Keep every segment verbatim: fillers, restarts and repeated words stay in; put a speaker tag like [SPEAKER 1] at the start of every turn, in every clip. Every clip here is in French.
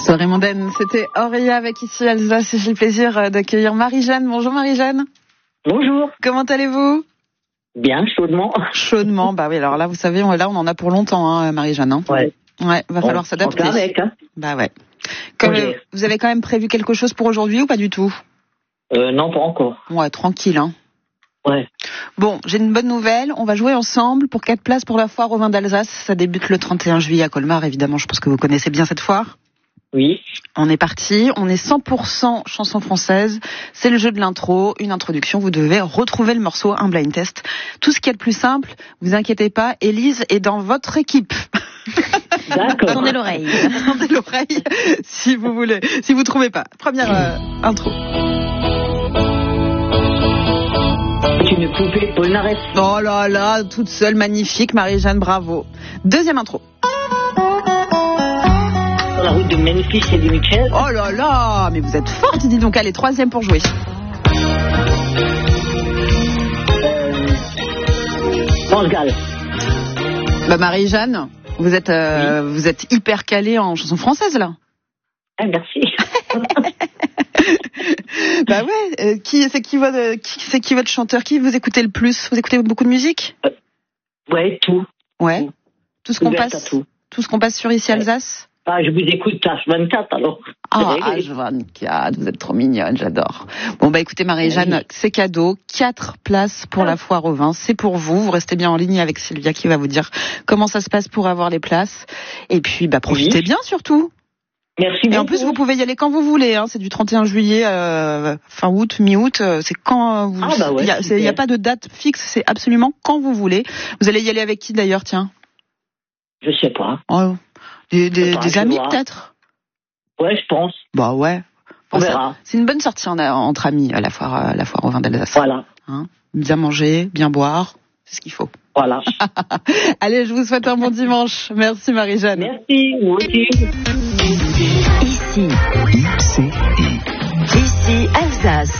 [SPEAKER 1] Soirée mondaine, c'était Auréa avec ici Alsace et j'ai le plaisir d'accueillir Marie-Jeanne. Bonjour Marie-Jeanne.
[SPEAKER 2] Bonjour.
[SPEAKER 1] Comment allez-vous?
[SPEAKER 2] Bien, chaudement.
[SPEAKER 1] Chaudement, bah oui, alors là, vous savez, on, là, on en a pour longtemps, hein, Marie-Jeanne. Hein.
[SPEAKER 2] Ouais.
[SPEAKER 1] Ouais, va falloir
[SPEAKER 2] on,
[SPEAKER 1] s'adapter.
[SPEAKER 2] On avec, hein.
[SPEAKER 1] Bah ouais. Comme, euh, vous avez quand même prévu quelque chose pour aujourd'hui ou pas du tout?
[SPEAKER 2] Euh, non, pas encore.
[SPEAKER 1] Ouais, tranquille, hein.
[SPEAKER 2] Ouais.
[SPEAKER 1] Bon, j'ai une bonne nouvelle. On va jouer ensemble pour quatre places pour la foire au vin d'Alsace. Ça débute le trente et un juillet à Colmar, évidemment. Je pense que vous connaissez bien cette foire.
[SPEAKER 2] Oui.
[SPEAKER 1] On est parti. On est cent pour cent chansons françaises. C'est le jeu de l'intro. Une introduction. Vous devez retrouver le morceau, un blind test. Tout ce qui est le plus simple. Vous inquiétez pas. Élise est dans votre équipe.
[SPEAKER 2] D'accord.
[SPEAKER 1] Tendez l'oreille. Tendez l'oreille si vous voulez. Si vous trouvez pas. Première euh, intro.
[SPEAKER 2] Une poupée Polnareff.
[SPEAKER 1] Oh là là, toute seule, magnifique, Marie-Jeanne, bravo. Deuxième intro.
[SPEAKER 2] Sur la route de Memphis et de Michel.
[SPEAKER 1] Oh là là, mais vous êtes forte, dis donc. Allez, troisième pour jouer.
[SPEAKER 2] Euh... France Gall.
[SPEAKER 1] Bah Marie-Jeanne, vous êtes, euh, oui. vous êtes hyper calée en chansons françaises là.
[SPEAKER 2] Ah, merci.
[SPEAKER 1] Bah ouais, euh, qui c'est qui votre qui c'est qui votre chanteur, qui vous écoutez le plus? Vous écoutez beaucoup de musique?
[SPEAKER 2] euh, Ouais, tout.
[SPEAKER 1] Ouais. Tout, tout ce qu'on
[SPEAKER 2] Ouverte
[SPEAKER 1] passe.
[SPEAKER 2] tout.
[SPEAKER 1] tout ce qu'on passe sur ici
[SPEAKER 2] ouais.
[SPEAKER 1] Alsace.
[SPEAKER 2] Ah, je vous écoute H vingt-quatre alors.
[SPEAKER 1] Ah, H vingt-quatre, vous êtes trop mignonne, j'adore. Bon bah écoutez Marie-Jeanne, oui. C'est cadeau, quatre places pour ah. la foire au vin, c'est pour vous. Vous restez bien en ligne avec Sylvia qui va vous dire comment ça se passe pour avoir les places. Et puis bah profitez oui. bien surtout.
[SPEAKER 2] Merci
[SPEAKER 1] et
[SPEAKER 2] beaucoup.
[SPEAKER 1] en plus, vous pouvez y aller quand vous voulez. Hein. C'est du trente et un juillet, euh, fin août, mi-août. C'est quand vous.
[SPEAKER 2] Ah bah ouais.
[SPEAKER 1] Il n'y a, a pas de date fixe. C'est absolument quand vous voulez. Vous allez y aller avec qui d'ailleurs, tiens?
[SPEAKER 2] Je sais pas.
[SPEAKER 1] Oh, des des, pas, des amis peut-être.
[SPEAKER 2] Ouais, je pense.
[SPEAKER 1] Bah ouais.
[SPEAKER 2] On verra.
[SPEAKER 1] C'est une bonne sortie en, entre amis à la foire, à la foire au vin d'Alsace.
[SPEAKER 2] Voilà.
[SPEAKER 1] Hein, bien manger, bien boire, c'est ce qu'il faut.
[SPEAKER 2] Voilà.
[SPEAKER 1] Allez, je vous souhaite un bon dimanche. Merci Marie-Jeanne.
[SPEAKER 2] Merci, vous aussi.
[SPEAKER 3] Ici, ici, ici Alsace.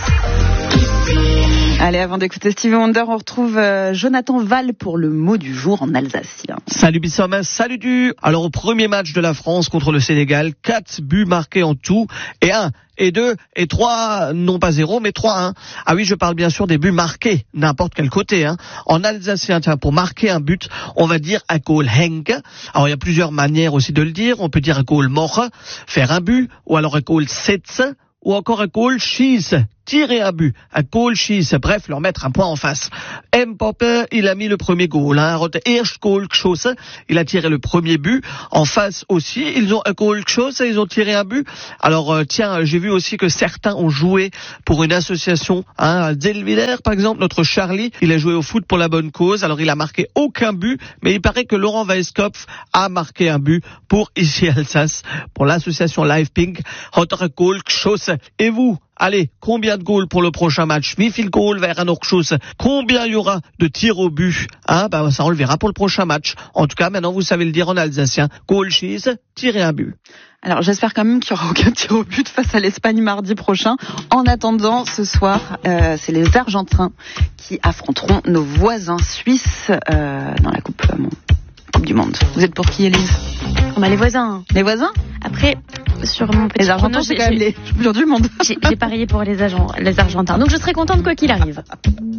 [SPEAKER 1] Allez, avant d'écouter Stevie Wonder, on retrouve euh, Jonathan Val pour le mot du jour en alsacien.
[SPEAKER 4] Salut Bissoma, salut du. Alors au premier match de la France contre le Sénégal, quatre buts marqués en tout, et un, et deux, et trois, non pas zéro, mais trois un. Ah oui, je parle bien sûr des buts marqués, n'importe quel côté. Hein. En alsacien, tiens, pour marquer un but, on va dire un goal heng. Alors il y a plusieurs manières aussi de le dire. On peut dire un goal mort, faire un but, ou alors un goal setz, ou encore un goal schieß, tirer un but, un goal schieß, bref, leur mettre un point en face. M. Popper, il a mis le premier goal, hein, erst goal geschossen, il a tiré le premier but. En face aussi, ils ont un goal geschossen, ils ont tiré un but. Alors euh, tiens, j'ai vu aussi que certains ont joué pour une association, hein, à Zellwiller par exemple, notre Charlie, il a joué au foot pour la bonne cause. Alors il a marqué aucun but, mais il paraît que Laurent Weisskopf a marqué un but pour ici Alsace, pour l'association Live Pink, hat er goal geschossen. Et vous? Allez, combien de goals pour le prochain match? Wie viel goal vers un Ausschuss? Combien il y aura de tirs au but? Hein, bah, ça on le verra pour le prochain match. En tout cas, maintenant vous savez le dire en alsacien. Goal schieß, tirer un but.
[SPEAKER 1] Alors j'espère quand même qu'il n'y aura aucun tir au but face à l'Espagne mardi prochain. En attendant, ce soir, euh, c'est les Argentins qui affronteront nos voisins suisses euh, dans la coupe, euh, coupe du Monde. Vous êtes pour qui, Élise?
[SPEAKER 5] Bah, les voisins.
[SPEAKER 1] Les voisins?
[SPEAKER 5] Après, sur mon petit
[SPEAKER 1] les Argentins, c'est quand même les champions du monde.
[SPEAKER 5] J'ai, j'ai parié pour les, agents, les Argentins. Donc je serai contente quoi qu'il arrive.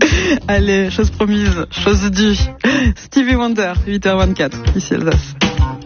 [SPEAKER 1] Allez, chose promise, chose due. Stevie Wonder, huit heures vingt-quatre, ici Alsace.